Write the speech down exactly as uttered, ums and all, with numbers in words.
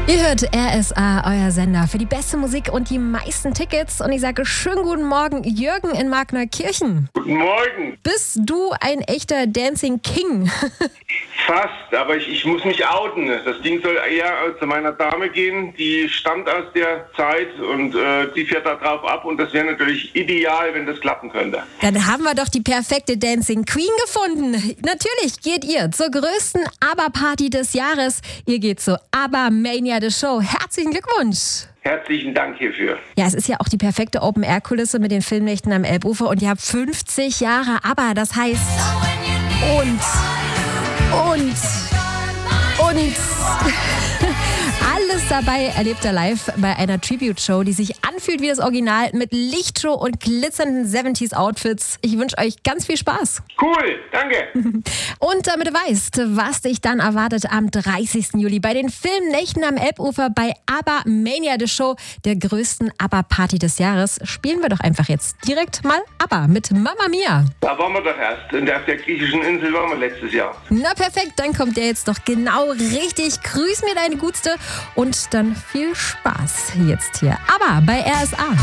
Ihr hört R S A, euer Sender für die beste Musik und die meisten Tickets. Und ich sage schönen guten Morgen, Jürgen in Markneukirchen. Guten Morgen. Bist du ein echter Dancing King? Fast, aber ich, ich muss mich outen. Das Ding soll eher zu meiner Dame gehen, die stammt aus der Zeit und äh, die fährt da drauf ab und das wäre natürlich ideal, wenn das klappen könnte. Dann haben wir doch die perfekte Dancing Queen gefunden. Natürlich geht ihr zur größten ABBA-Party des Jahres. Ihr geht zur ABBA Mania The Show. Herzlichen Glückwunsch. Herzlichen Dank hierfür. Ja, es ist ja auch die perfekte Open-Air-Kulisse mit den Filmnächten am Elbufer und ihr habt fünfzig Jahre ABBA. Das heißt und und und alles dabei erlebt er live bei einer Tribute-Show, die sich anfühlt wie das Original mit Lichtshow und glitzernden siebziger-Outfits. Ich wünsche euch ganz viel Spaß. Cool, danke. Und damit du weißt, was dich dann erwartet am dreißigsten Juli bei den Filmnächten am Elbufer bei ABBA Mania The Show, der größten ABBA-Party des Jahres, spielen wir doch einfach jetzt direkt mal ABBA mit Mamma Mia. Da waren wir doch erst. In der, auf der griechischen Insel waren wir letztes Jahr. Na perfekt, dann kommt der jetzt doch genau richtig. Grüß mir deine Gutste und dann viel Spaß jetzt hier. ABBA bei R S A.